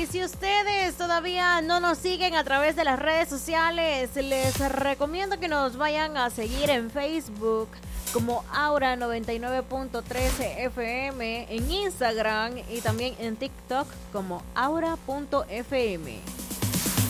Y si ustedes todavía no nos siguen a través de las redes sociales, les recomiendo que nos vayan a seguir en Facebook como Aura 99.13 FM, en Instagram y también en TikTok como aura.fm.